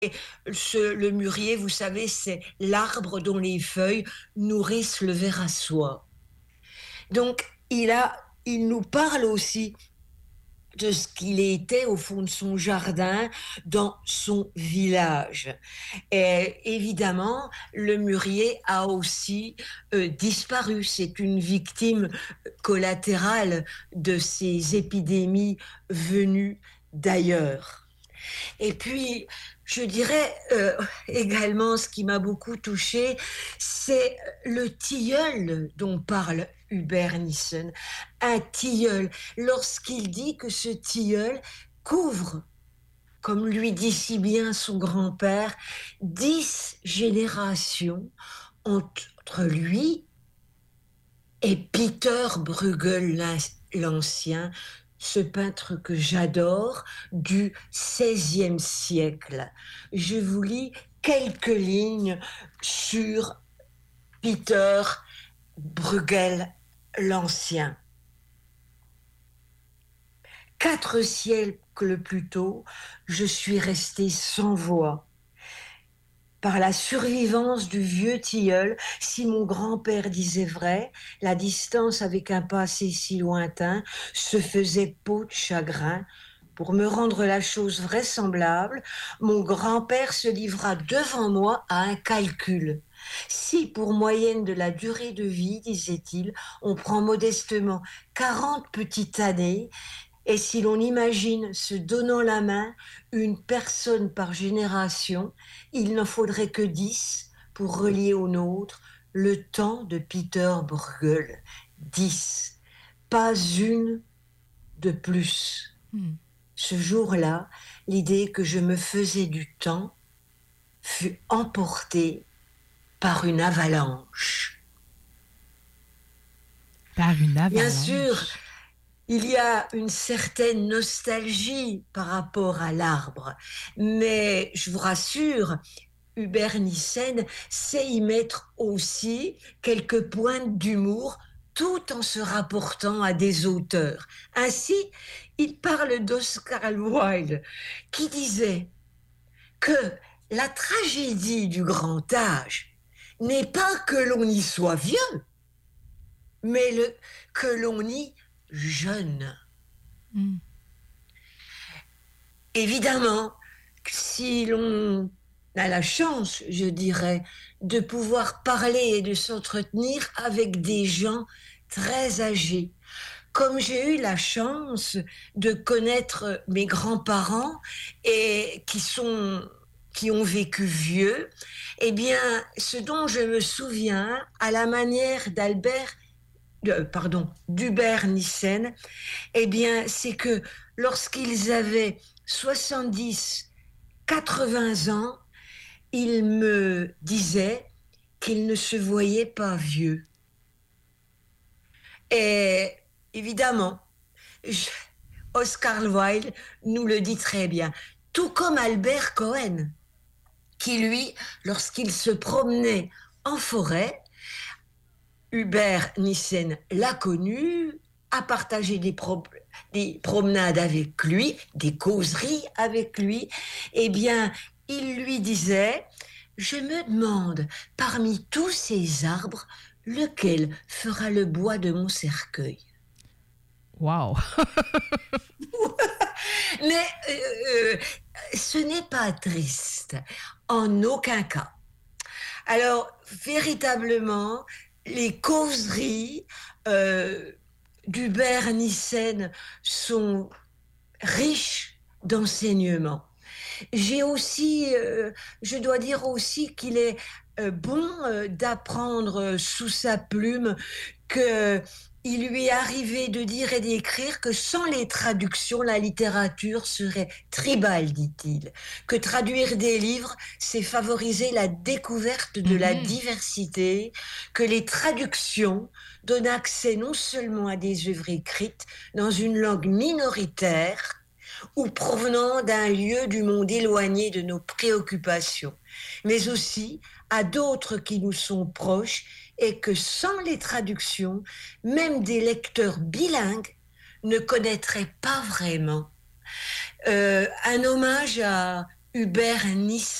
Le mûrier, vous savez, c'est l'arbre dont les feuilles nourrissent le ver à soie. Donc, il nous parle aussi de ce qu'il était au fond de son jardin, dans son village. Et évidemment, le mûrier a aussi disparu. C'est une victime collatérale de ces épidémies venues d'ailleurs. Et puis, je dirais également, ce qui m'a beaucoup touchée, c'est le tilleul dont parle Hubert Nissen. Un tilleul, lorsqu'il dit que ce tilleul couvre, comme lui dit si bien son grand-père, 10 générations entre lui et Peter Bruegel l'Ancien, ce peintre que j'adore du XVIe siècle. Je vous lis quelques lignes sur Peter Bruegel l'Ancien. 4 siècles plus tôt, je suis resté sans voix. Par la survivance du vieux tilleul, si mon grand-père disait vrai, la distance avec un passé si lointain se faisait peau de chagrin. Pour me rendre la chose vraisemblable, mon grand-père se livra devant moi à un calcul. Si pour moyenne de la durée de vie, disait-il, on prend modestement 40 petites années, et si l'on imagine se donnant la main une personne par génération, il n'en faudrait que 10 pour relier au nôtre le temps de Peter Bruegel. 10, pas une de plus. Ce jour-là, l'idée que je me faisais du temps fut emportée par une avalanche. Par une avalanche. Bien sûr, il y a une certaine nostalgie par rapport à l'arbre, mais je vous rassure, Hubert Nissen sait y mettre aussi quelques pointes d'humour tout en se rapportant à des auteurs. Ainsi, il parle d'Oscar Wilde qui disait que la tragédie du grand âge n'est pas que l'on y soit vieux, mais que l'on y jeune. Évidemment, si l'on a la chance, je dirais, de pouvoir parler et de s'entretenir avec des gens très âgés, comme j'ai eu la chance de connaître mes grands-parents et qui ont vécu vieux, eh bien, ce dont je me souviens, à la manière d'Hubert Nissen, eh bien, c'est que lorsqu'ils avaient 70, 80 ans, ils me disaient qu'ils ne se voyaient pas vieux. Et évidemment, Oscar Wilde nous le dit très bien, tout comme Albert Cohen, qui lui, lorsqu'il se promenait en forêt, Hubert Nissen l'a connu, a partagé des promenades avec lui, des causeries avec lui, eh bien, il lui disait, je me demande, parmi tous ces arbres, lequel fera le bois de mon cercueil? Wow! Mais ce n'est pas triste, en aucun cas. Alors, véritablement, les causeries d'Hubert Nissen sont riches d'enseignements. J'ai aussi, je dois dire aussi qu'il est bon d'apprendre sous sa plume que il lui est arrivé de dire et d'écrire que sans les traductions, la littérature serait tribale, dit-il. Que traduire des livres, c'est favoriser la découverte de la diversité, que les traductions donnent accès non seulement à des œuvres écrites dans une langue minoritaire, ou provenant d'un lieu du monde éloigné de nos préoccupations, mais aussi à d'autres qui nous sont proches et que sans les traductions, même des lecteurs bilingues ne connaîtraient pas vraiment. Un hommage à Hubert Nice